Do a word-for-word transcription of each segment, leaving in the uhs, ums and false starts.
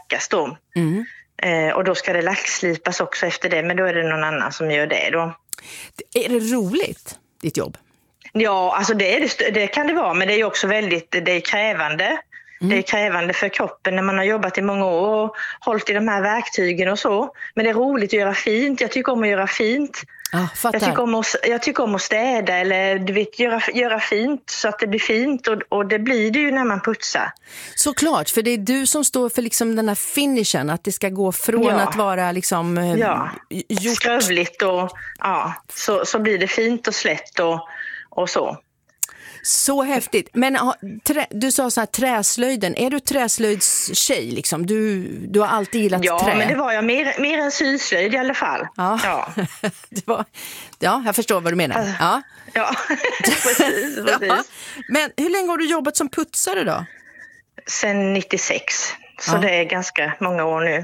lackas då. Mm. Eh, och då ska det lackslipas också efter det, men då är det någon annan som gör det då. Är det roligt, ditt jobb? Ja, alltså det, är det, det kan det vara, men det är ju också väldigt det är krävande. Mm. Det är krävande för kroppen när man har jobbat i många år och hållit i de här verktygen och så. Men det är roligt att göra fint. Jag tycker om att göra fint. Ah, jag, tycker om att, jag tycker om att städa eller du vet, göra, göra fint så att det blir fint. Och, och det blir det ju när man putsar. Såklart, för det är du som står för liksom den här finishen. Att det ska gå från ja. att vara liksom ja. gjort. Skrövligt och ja, så, så blir det fint och slätt och, och så. Så häftigt. Men trä, du sa så här, träslöjden. Är du träslöjdstjej liksom? Du, du har alltid gillat ja, trä. Ja, men det var jag. Mer, mer än syslöjd i alla fall. Ja, ja. det var, ja jag förstår vad du menar. Ja, ja. precis, precis. Ja. Men hur länge har du jobbat som putsare då? Sen nittiosex. Så ja. det är ganska många år nu.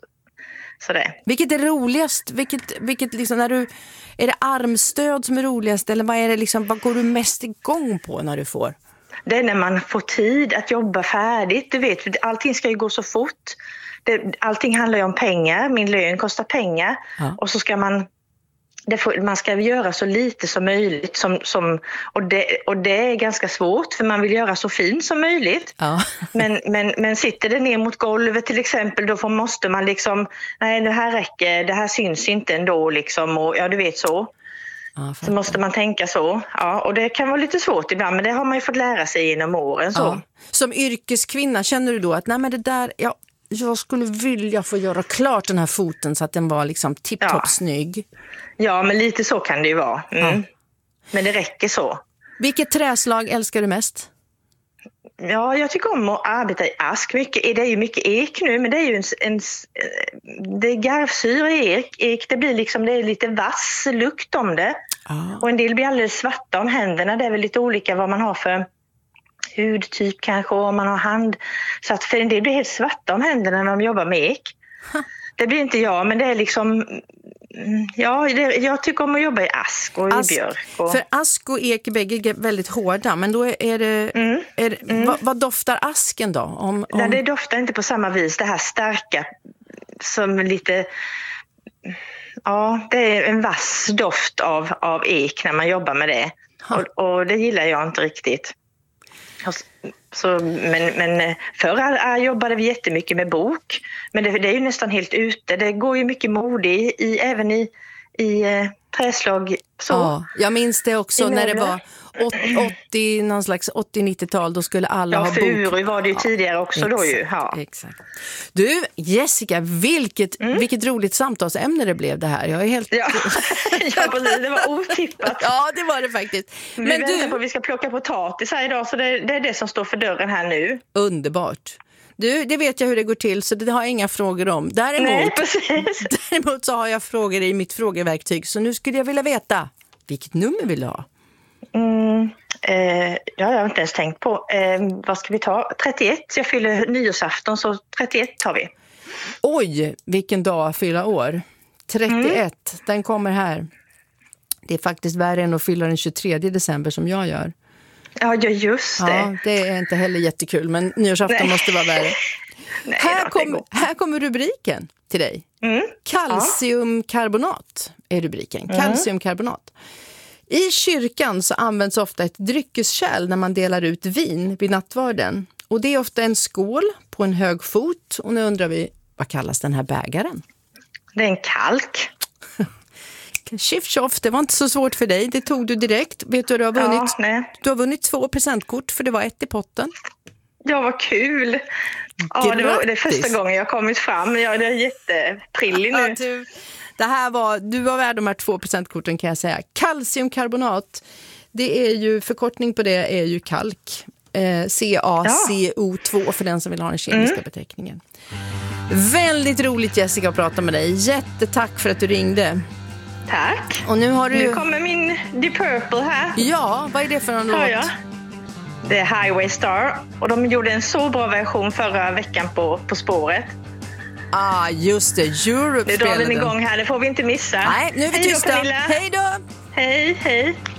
Så det. Vilket är roligast? Vilket, vilket liksom, när du, är det armstöd som är roligast? Eller vad, är det liksom, vad går du mest igång på när du får? Det är när man får tid att jobba färdigt. Du vet, allting ska ju gå så fort. Det, allting handlar ju om pengar. Min lön kostar pengar. Ja. Och så ska man... Det får, man ska göra så lite som möjligt som, som, och, det, och det är ganska svårt för man vill göra så fint som möjligt. Ja. men, men, men sitter det ner mot golvet till exempel då får, måste man liksom, nej det här räcker, det här syns inte ändå liksom, och ja du vet så. Ja, så måste man tänka så. Ja, och det kan vara lite svårt ibland men det har man ju fått lära sig genom åren. Så. Ja. Som yrkeskvinna känner du då att nej men det där, ja, jag skulle vilja få göra klart den här foten så att den var liksom tipptopp ja. snygg. Ja, men lite så kan det ju vara. Mm. Ja. Men det räcker så. Vilket träslag älskar du mest? Ja, jag tycker om att arbeta i ask. Mycket, det är ju mycket ek nu, men det är ju en, en det är garvsyra i ek, ek. Det blir liksom, det är lite vass lukt om det. Ah. Och en del blir alldeles svarta om händerna. Det är väl lite olika vad man har för hudtyp kanske, och om man har hand. Så att för en del blir helt svarta om händerna när de jobbar med ek. Huh. Det blir inte jag, men det är liksom... Ja, det, jag tycker om att jobba i ask och ask, i björk. Och... För ask och ek bägge är väldigt hårda, men då är det... Mm. Är det mm. vad, vad doftar asken då? Om, om... Nej, det doftar inte på samma vis, det här starka som lite... Ja, det är en vass doft av, av ek när man jobbar med det. Och, och det gillar jag inte riktigt. Så, men, men förr jobbade vi jättemycket med bok. Men det, det är ju nästan helt ute. Det går ju mycket mode i, i även i, i eh, träslag. Så. Ja, jag minns det också när det var åttio, någon slags åttio-nittiotal. Då skulle alla ja, ha bok. Furu var det ju tidigare också exakt, då ju. Ja. Exakt. Du, Jessica, vilket, mm. vilket roligt samtalsämne det blev det här. Jag är helt... Ja, ja precis. Det var otippat. Ja, det var det faktiskt. Men vi väntar du... på att vi ska plocka potatis här idag, så det, det är det som står för dörren här nu. Underbart. Du, det vet jag hur det går till, så det har jag inga frågor om. Däremot, Nej, precis. däremot så har jag frågor i mitt frågeverktyg. Så nu skulle jag vilja veta, vilket nummer vill du ha? Mm, eh, ja, jag har inte ens tänkt på. Eh, vad ska vi ta? trettioett. Jag fyller nyårsafton, så trettioett tar vi. Oj, vilken dag fylla år. trettioett, mm. den kommer här. Det är faktiskt värre än att fylla den tjugotredje december som jag gör. Ja, just det. Ja, det är inte heller jättekul, men nyårsafton Nej. måste vara värre. Nej, här, kom, här kommer rubriken till dig. Mm. Kalciumkarbonat är rubriken. Mm. Kalciumkarbonat. I kyrkan så används ofta ett dryckeskärl när man delar ut vin vid nattvarden. Och det är ofta en skål på en hög fot. Och nu undrar vi, vad kallas den här bägaren? Det är en kalk. Shift tjoff, det var inte så svårt för dig. Det tog du direkt. Vet du, du har vunnit, ja, du har vunnit två presentkort för det var ett i potten. Ja, vad kul. Ja, det, var, det är första gången jag kommit fram. Jag är jätteprillig nu. Ja, du, det här var, du var värd de här två presentkorten kan jag säga. Kalciumkarbonat, det är ju, förkortning på det är ju kalk. Eh, C A C O två för den som vill ha den kemiska mm. beteckningen. Väldigt roligt, Jessica, att prata med dig. Jättetack för att du ringde. Tack. Och nu har du... Nu kommer min Deep Purple här. Ja, vad är det för en låt? Ja. Det är Highway Star. Och de gjorde en så bra version förra veckan på, på spåret. Ah, just det. Europe nu drar den igång här, det får vi inte missa. Nej, nu är vi hej tysta. Då, hej då! Hej, hej.